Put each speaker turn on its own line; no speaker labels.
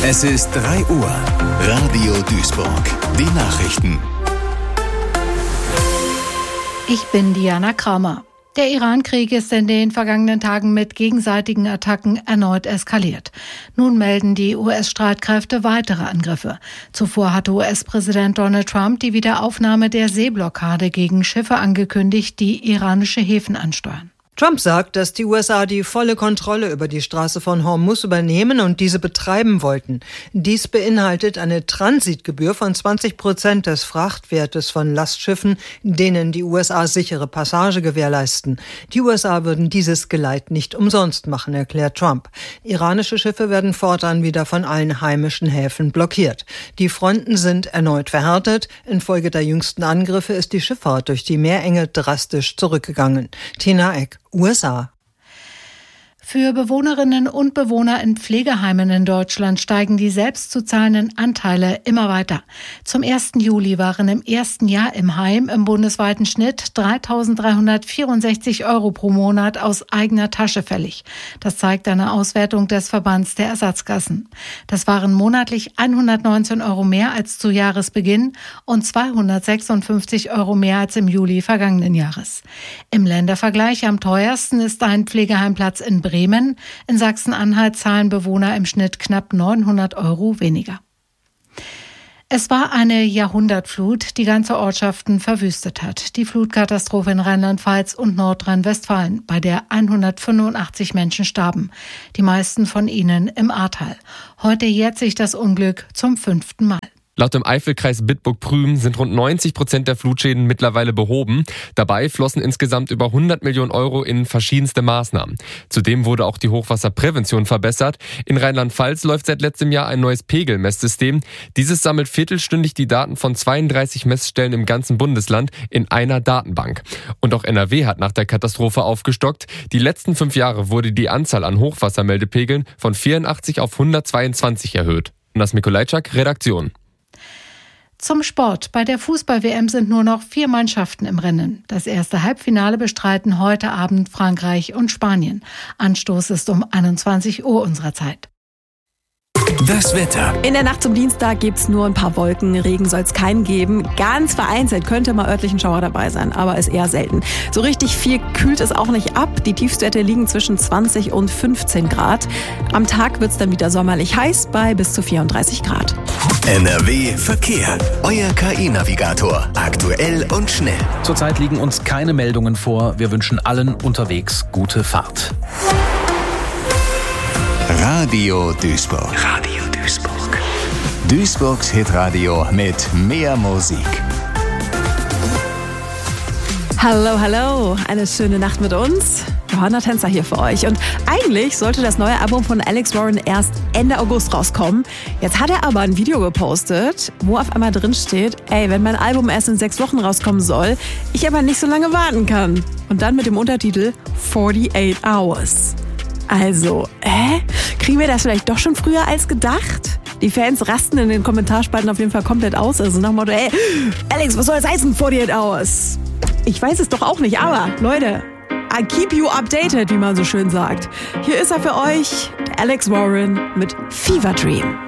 Es ist 3 Uhr. Radio Duisburg. Die Nachrichten.
Ich bin Diana Kramer. Der Iran-Krieg ist in den vergangenen Tagen mit gegenseitigen Attacken erneut eskaliert. Nun melden die US-Streitkräfte weitere Angriffe. Zuvor hatte US-Präsident Donald Trump die Wiederaufnahme der Seeblockade gegen Schiffe angekündigt, die iranische Häfen ansteuern.
Trump sagt, dass die USA die volle Kontrolle über die Straße von Hormuz übernehmen und diese betreiben wollten. Dies beinhaltet eine Transitgebühr von 20% des Frachtwertes von Lastschiffen, denen die USA sichere Passage gewährleisten. Die USA würden dieses Geleit nicht umsonst machen, erklärt Trump. Iranische Schiffe werden fortan wieder von allen heimischen Häfen blockiert. Die Fronten sind erneut verhärtet. Infolge der jüngsten Angriffe ist die Schifffahrt durch die Meerenge drastisch zurückgegangen. Tina Eck, USA.
Für Bewohnerinnen und Bewohner in Pflegeheimen in Deutschland steigen die selbst zu zahlenden Anteile immer weiter. Zum 1. Juli waren im ersten Jahr im Heim im bundesweiten Schnitt 3.364 € pro Monat aus eigener Tasche fällig. Das zeigt eine Auswertung des Verbands der Ersatzkassen. Das waren monatlich 119 € mehr als zu Jahresbeginn und 256 € mehr als im Juli vergangenen Jahres. Im Ländervergleich am teuersten ist ein Pflegeheimplatz in Bremen. In Sachsen-Anhalt zahlen Bewohner im Schnitt knapp 900 € weniger. Es war eine Jahrhundertflut, die ganze Ortschaften verwüstet hat. Die Flutkatastrophe in Rheinland-Pfalz und Nordrhein-Westfalen, bei der 185 Menschen starben. Die meisten von ihnen im Ahrtal. Heute jährt sich das Unglück zum 5. Mal.
Laut dem Eifelkreis Bitburg-Prüm sind rund 90% der Flutschäden mittlerweile behoben. Dabei flossen insgesamt über 100 Millionen € in verschiedenste Maßnahmen. Zudem wurde auch die Hochwasserprävention verbessert. In Rheinland-Pfalz läuft seit letztem Jahr ein neues Pegelmesssystem. Dieses sammelt viertelstündig die Daten von 32 Messstellen im ganzen Bundesland in einer Datenbank. Und auch NRW hat nach der Katastrophe aufgestockt. Die letzten 5 Jahre wurde die Anzahl an Hochwassermeldepegeln von 84 auf 122 erhöht. Jonas Mikolajczak, Redaktion.
Zum Sport. Bei der Fußball-WM sind nur noch 4 Mannschaften im Rennen. Das erste Halbfinale bestreiten heute Abend Frankreich und Spanien. Anstoß ist um 21 Uhr unserer Zeit.
Das Wetter.
In der Nacht zum Dienstag gibt's nur ein paar Wolken. Regen soll es keinen geben. Ganz vereinzelt könnte mal örtlichen Schauer dabei sein, aber ist eher selten. So richtig viel kühlt es auch nicht ab. Die Tiefstwerte liegen zwischen 20 und 15 Grad. Am Tag wird's dann wieder sommerlich heiß bei bis zu 34 Grad.
NRW Verkehr. Euer KI-Navigator. Aktuell und schnell.
Zurzeit liegen uns keine Meldungen vor. Wir wünschen allen unterwegs gute Fahrt.
Radio Duisburg. Radio Duisburg. Duisburgs Hitradio mit mehr Musik.
Hallo, hallo. Eine schöne Nacht mit uns. Johanna Tänzer hier für euch. Und eigentlich sollte das neue Album von Alex Warren erst Ende August rauskommen. Jetzt hat er aber ein Video gepostet, wo auf einmal drin steht, wenn mein Album erst in 6 Wochen rauskommen soll, ich aber nicht so lange warten kann. Und dann mit dem Untertitel 48 Hours. Also, kriegen wir das vielleicht doch schon früher als gedacht? Die Fans rasten in den Kommentarspalten auf jeden Fall komplett aus. Also nach dem Motto, Alex, was soll das heißen, 48 Hours? Ich weiß es doch auch nicht, aber Leute, I keep you updated, wie man so schön sagt. Hier ist er für euch, Alex Warren mit Fever Dream.